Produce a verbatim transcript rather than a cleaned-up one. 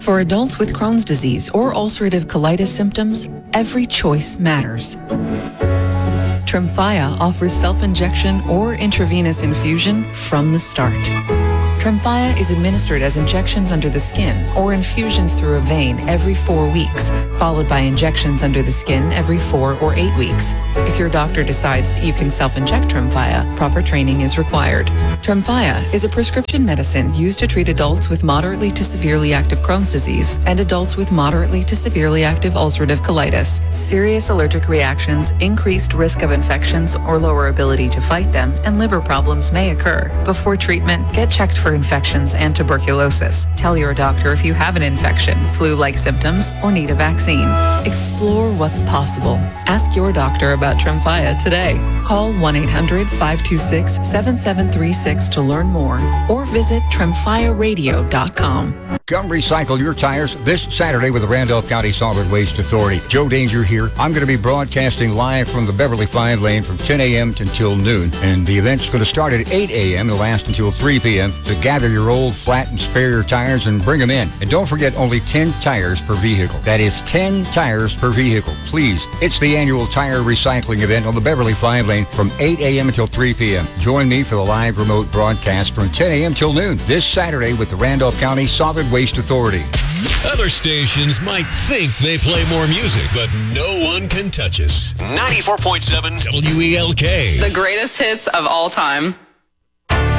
For adults with Crohn's disease or ulcerative colitis symptoms, every choice matters. Tremfya offers self-injection or intravenous infusion from the start. Tremfya is administered as injections under the skin or infusions through a vein every four weeks, followed by injections under the skin every four or eight weeks. If your doctor decides that you can self-inject Tremfya, proper training is required. Tremfya is a prescription medicine used to treat adults with moderately to severely active Crohn's disease and adults with moderately to severely active ulcerative colitis. Serious allergic reactions, increased risk of infections or lower ability to fight them, and liver problems may occur. Before treatment, get checked for infections and tuberculosis. Tell your doctor if you have an infection, flu-like symptoms, or need a vaccine. Explore what's possible. Ask your doctor about Tremfya today. Call one eight hundred, five two six, seven seven three six to learn more or visit tremfya radio dot com. Come recycle your tires this Saturday with the Randolph County Solid Waste Authority. Joe Danger here. I'm going to be broadcasting live from the Beverly Five Lane from ten a.m. until noon. And the event's going to start at eight a.m. and last until three p.m. So gather your old, flat, and spare tires and bring them in. And don't forget, only ten tires per vehicle. That is ten tires per vehicle. Please. It's the annual tire recycling event on the Beverly Five Lane from eight a.m. until three p.m. Join me for the live remote broadcast from ten a.m. till noon this Saturday with the Randolph County Solid Waste Authority. Other stations might think they play more music, but no one can touch us. ninety-four point seven W E L K. The greatest hits of all time.